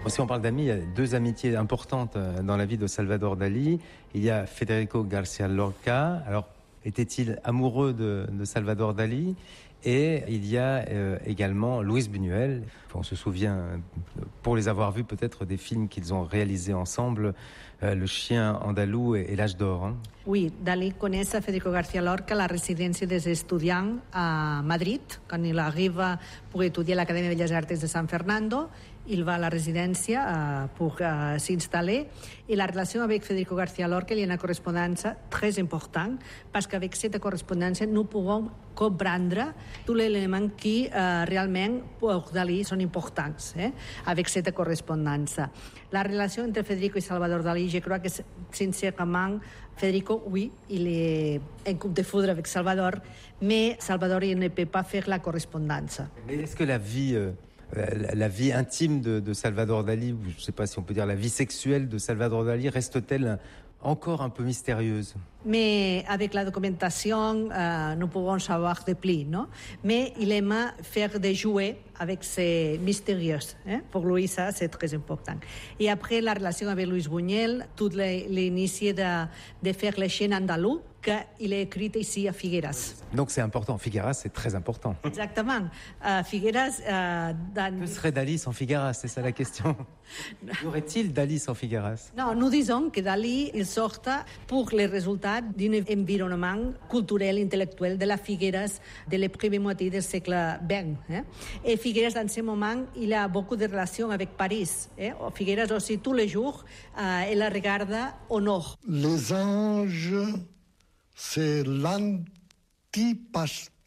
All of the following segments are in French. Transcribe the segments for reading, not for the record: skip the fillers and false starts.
Si on parle d'amis, il y a deux amitiés importantes dans la vie de Salvador Dali. Il y a Federico García Lorca. Alors, était-il amoureux de Salvador Dali? Et il y a également Luis Buñuel. On se souvient, pour les avoir vus peut-être, des films qu'ils ont réalisés ensemble, Le chien andalou et L'âge d'or. Hein. Oui, Dalí coneix a Federico García Lorca a la residència dels estudiants a Madrid, quan il arriba per estudiar a l'Acadèmia de Belles Arts de San Fernando. Il va a la residència pour s'installer et la relation avec Federico García Lorca, il y a une correspondance très importante parce qu'avec cette correspondance nous pouvons comprendre tous les éléments qui realment pour Dalí són importants avec cette correspondance. La relation entre Federico et Salvador Dalí, je crois que sincèrement Federico, oui, il est un coup de foudre avec Salvador, mais Salvador il ne peut pas faire la correspondance. Mais est-ce que la vie intime de Salvador Dali, ou je ne sais pas si on peut dire la vie sexuelle de Salvador Dali, reste-t-elle encore un peu mystérieuse? Mais avec la documentation, nous pouvons savoir de plus, non? Mais il aime faire des jouets avec ces mystérieux. Pour lui, ça, c'est très important. Et après, la relation avec Luis Buñuel, tout l'initie de faire les chaînes andalous, qu'il est écrit ici à Figueras. Donc c'est important. Figueras, c'est très important. Exactement. Figueras... Que serait Dali sans Figueras? C'est ça la question. Y aurait-il Dali sans Figueras? Non, nous disons que Dali, il sort pour les résultats d'un environnement culturel, intellectuel de la Figueras de la première moitié du siècle XX. Et Figueras, dans ce moment, il a beaucoup de relations avec Paris. Figueras aussi, tous les jours, il la regarde au nord. Les anges... c'est l'anti-pastèque.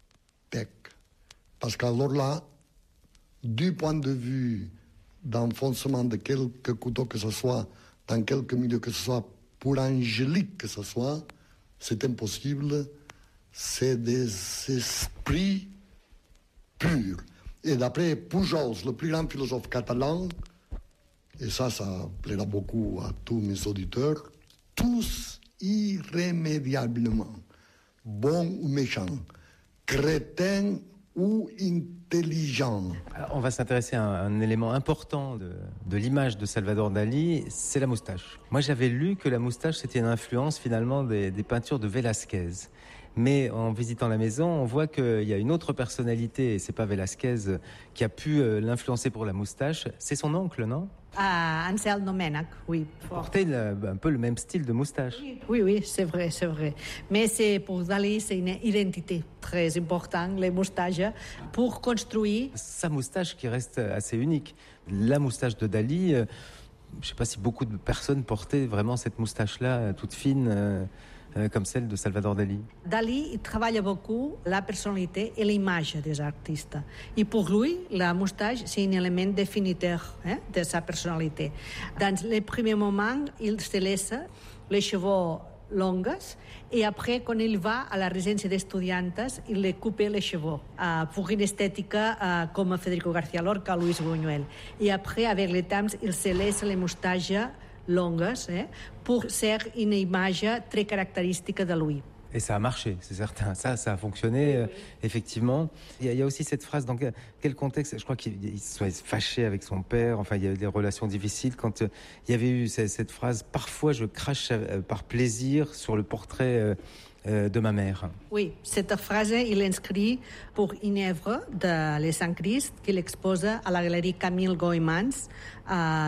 Parce qu'alors là, du point de vue d'enfoncement de quelque couteau que ce soit, dans quelque milieu que ce soit, pour angélique que ce soit, c'est impossible. C'est des esprits purs. Et d'après Pujols, le plus grand philosophe catalan, et ça plaira beaucoup à tous mes auditeurs, tous irrémédiablement, bon ou méchant, crétin ou intelligent. Alors, on va s'intéresser à un élément important de l'image de Salvador Dali, c'est la moustache. Moi, j'avais lu que la moustache, c'était une influence finalement des peintures de Velázquez. Mais en visitant la maison, on voit qu'il y a une autre personnalité, et c'est pas Velázquez, qui a pu l'influencer pour la moustache. C'est son oncle, non? Ansel Domènech, oui. Portait un peu le même style de moustache. Oui, c'est vrai. Mais pour Dali, c'est une identité très importante, les moustaches, pour construire... Sa moustache qui reste assez unique. La moustache de Dali, je ne sais pas si beaucoup de personnes portaient vraiment cette moustache-là, toute fine... comme celle de Salvador Dali. Dali, il travaille beaucoup la personnalité et l'image des artistes. Et pour lui, la moustache, c'est un élément définiteur de sa personnalité. Dans les premiers moments, il se laisse les cheveux longs et après, quand il va à la résidence d'étudiantes, il les coupe les cheveux pour une esthétique comme Federico García Lorca, Luis Buñuel. Et après, avec le temps, il se laisse les moustaches longues pour faire une image très caractéristique de lui. Et ça a marché, c'est certain. Ça a fonctionné, effectivement. Il y a aussi cette phrase, dans quel contexte? Je crois qu'il soit fâché avec son père. Enfin, il y a eu des relations difficiles. Quand il y avait eu cette phrase, parfois je crache par plaisir sur le portrait de ma mère. Oui, cette phrase, il inscrit pour une œuvre de Les Saint-Christ qu'il expose à la galerie Camille Goymans en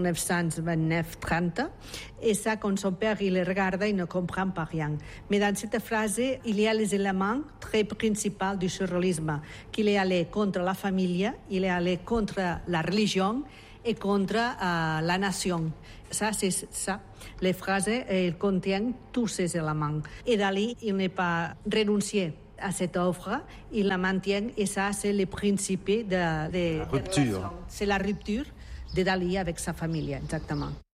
1929-30. Et ça, quand son père il le regarde, il ne comprend pas rien. Mais dans cette phrase, il y a les éléments très principaux du surréalisme, qu'il est allé contre la famille, il est allé contre la religion et contre la nation. Ça, c'est ça. Les phrases contiennent tous ces éléments. Et Dali, il n'est pas renoncé à cette offre, il la maintient et ça, c'est le principe de rupture. C'est la rupture de Dali avec sa famille, exactement.